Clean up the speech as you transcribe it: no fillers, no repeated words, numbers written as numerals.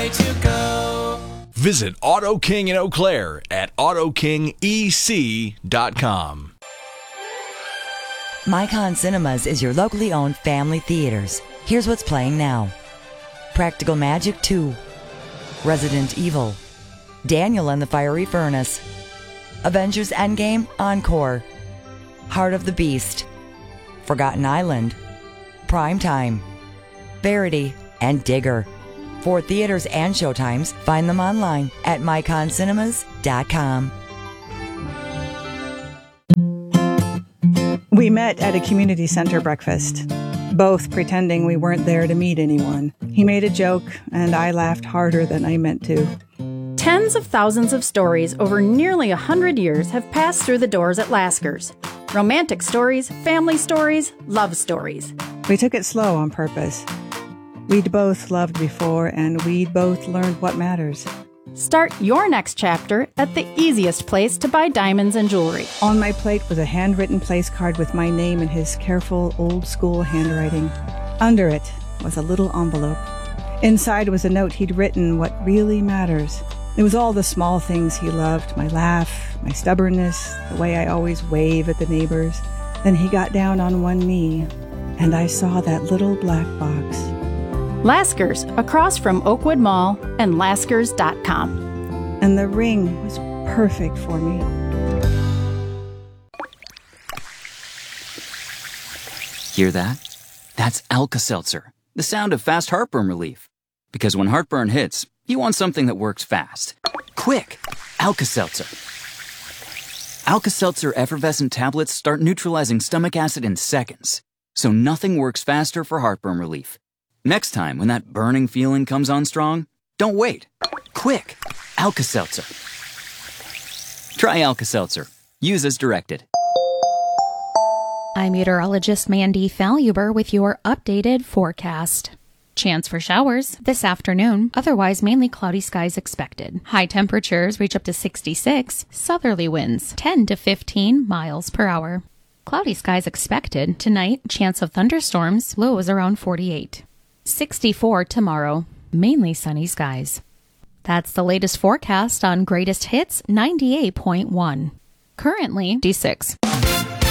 way to go. Visit Auto King in Eau Claire at AutoKingEC.com. Mycon Cinemas is your locally owned family theaters. Here's what's playing now. Practical Magic 2, Resident Evil, Daniel and the Fiery Furnace, Avengers Endgame Encore, Heart of the Beast, Forgotten Island, Primetime, Verity, and Digger. For theaters and showtimes, find them online at myconcinemas.com. We met at a community center breakfast, both pretending we weren't there to meet anyone. He made a joke, and I laughed harder than I meant to. Tens of thousands of stories over nearly 100 years have passed through the doors at Lasker's. Romantic stories, family stories, love stories. We took it slow on purpose. We'd both loved before, and we'd both learned what matters. Start your next chapter at the easiest place to buy diamonds and jewelry. On my plate was a handwritten place card with my name in his careful, old-school handwriting. Under it was a little envelope. Inside was a note he'd written what really matters. It was all the small things he loved, my laugh, my stubbornness, the way I always wave at the neighbors. Then he got down on one knee, and I saw that little black box. Lasker's, across from Oakwood Mall and Laskers.com. And the ring was perfect for me. Hear that? That's Alka-Seltzer, the sound of fast heartburn relief. Because when heartburn hits, you want something that works fast. Quick! Alka-Seltzer. Alka-Seltzer effervescent tablets start neutralizing stomach acid in seconds, so nothing works faster for heartburn relief. Next time when that burning feeling comes on strong, don't wait. Quick! Alka-Seltzer. Try Alka-Seltzer. Use as directed. I'm meteorologist Mandy Faluber with your updated forecast. Chance for showers this afternoon, otherwise mainly cloudy skies expected. High temperatures reach up to 66, southerly winds 10 to 15 miles per hour. Cloudy skies expected tonight, chance of thunderstorms, lows around 48. 64 tomorrow, mainly sunny skies. That's the latest forecast on Greatest Hits 98.1. Currently, D6.